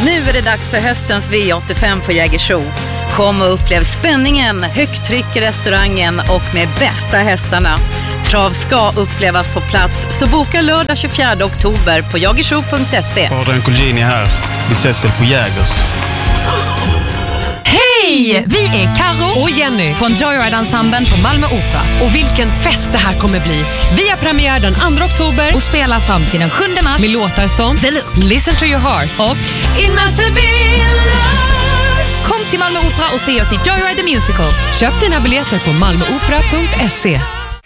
Nu är det dags för höstens V85 på Jägersro. Kom och upplev spänningen, högt tryck i restaurangen och med bästa hästarna. Trav ska upplevas på plats, så boka lördag 24 oktober på jagersro.se. Adrian Colgjini här. Vi ses väl på Jägers. Hej! Vi är Karo och Jenny från Joyride-ensemblen på Malmö Opera. Och vilken fest det här kommer bli. Vi har premiär den 2 oktober och spelar fram till den 7 mars med låtar som The Look, Listen to your heart och It must have been love. Kom till Malmö Opera och se oss i Joyride the Musical. Köp dina biljetter på malmoopera.se.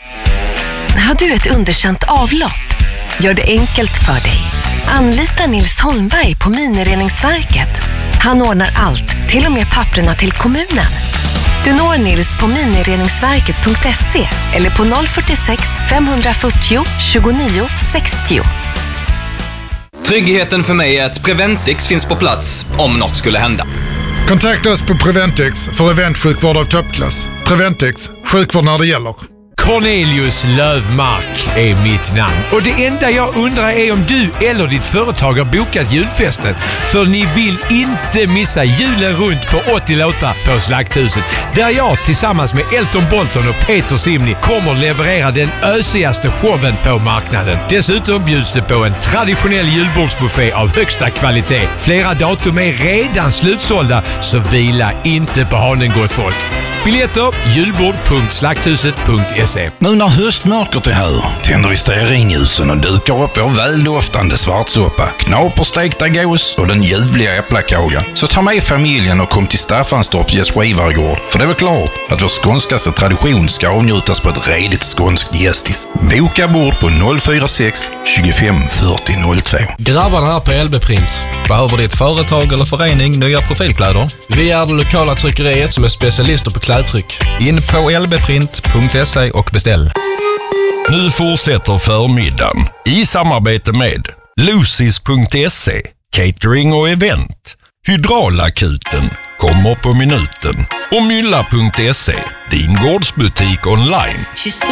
Har du ett underkänt avlopp? Gör det enkelt för dig. Anlita Nils Holmberg på Minireningsverket. Han ordnar allt, till och med papperna till kommunen. Du når Nils på minireningsverket.se eller på 046 540 29 60. Tryggheten för mig är att Preventix finns på plats om något skulle hända. Kontakta oss på Preventix för eventsjukvård av toppklass. Preventix, sjukvård när det gäller. Cornelius Lövmark är mitt namn. Och det enda jag undrar är om du eller ditt företag har bokat julfesten. För ni vill inte missa julen runt på 80 låtar på Slakthuset. Där jag tillsammans med Elton Bolton och Peter Simni kommer leverera den ösigaste showen på marknaden. Dessutom bjuds det på en traditionell julbordsbuffé av högsta kvalitet. Flera datum är redan slutsålda, så vila inte på hanen, gott folk. Biljetter julbord.slakthuset.se. Nu när höstmörkret är här tänder vi stearinljusen och dukar upp vår väldoftande svartsoppa, knaperstekta gås och den ljuvliga äpplakagan. Så ta med familjen och kom till Staffanstorps gästgivargård. För det är väl klart att vår skånskaste tradition ska avnjutas på ett redigt skånskt gästis. Boka bord på 046 25 40 02. Grabbarna här på LB Print. Behöver ditt företag eller förening nya profilkläder? Vi är det lokala tryckeriet som är specialister på klädtryck. In på lbprint.se och beställ. Nu fortsätter förmiddagen i samarbete med Lucis.se, catering och event, Hydraulakuten, kommer på minuten och Mylla.se, din gårdsbutik online.